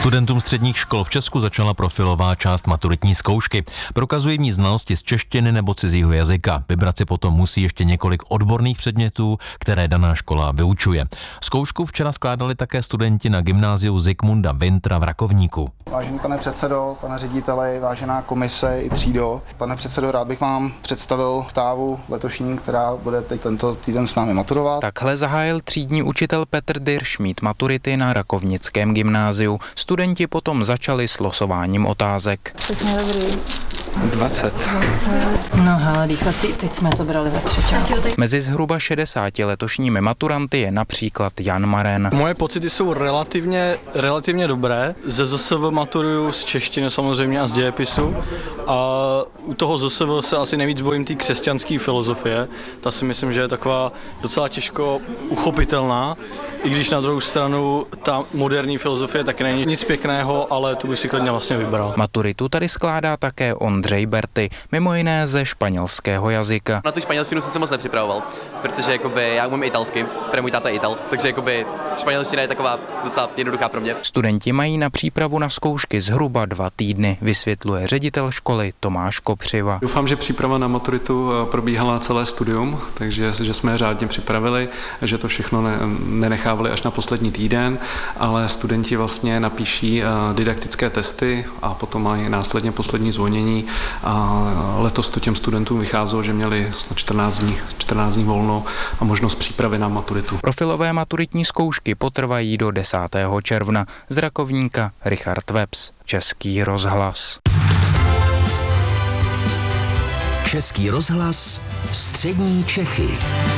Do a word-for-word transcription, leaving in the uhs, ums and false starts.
Studentům středních škol v Česku začala profilová část maturitní zkoušky. Prokazují mít znalosti z češtiny nebo cizího jazyka. Vybrat si potom musí ještě několik odborných předmětů, které daná škola vyučuje. Zkoušku včera skládali také studenti na gymnáziu Zikmunda Wintra v Rakovníku. Vážený pane předsedo, pane řediteli, vážená komise i třído. Pane předsedo, rád bych vám představil oktávu letošní, která bude teď tento týden s námi maturovat. Takhle zahájil třídní učitel Petr Dyrš mít maturity na Rakovnickém gymnáziu. Studenti potom začali s losováním otázek. Teď jsme dobrý. dvacet. No hele, dýchací, teď jsme to brali ve třečáku. Mezi zhruba šedesáti letošními maturanty je například Jan Maren. Moje pocity jsou relativně, relativně dobré. Ze Z S V maturuju z češtiny samozřejmě a z dějepisu. A u toho Z S V se asi nejvíc bojím té křesťanské filozofie. Ta si myslím, že je taková docela těžko uchopitelná. I když na druhou stranu ta moderní filozofie taky není nic pěkného, ale tu bych si klidně vlastně vybral. Maturitu tady skládá také Ondřej Berty, mimo jiné ze španělského jazyka. Na tu španělštinu jsem se moc nepřipravoval, protože jakoby, já umím italsky, protože můj táta je Ital, takže jakoby, španělština je taková docela jednoduchá pro mě. Studenti mají na přípravu na zkoušky zhruba dva týdny, vysvětluje ředitel školy Tomáš Kopřiva. Doufám, že příprava na maturitu probíhala celé studium, takže že jsme řádně připravili, že to všechno ne, nenechávali až na poslední týden, ale studenti vlastně napíší didaktické testy a potom mají následně poslední zvonění. A letos to těm studentům vycházelo, že měli snad čtrnáct dní, čtrnáct dní volno a možnost přípravy na maturitu. Profilové maturitní zkoušky potrvají do desátého června. Z Rakovníka Richard Webs, Český rozhlas. Český rozhlas, střední Čechy.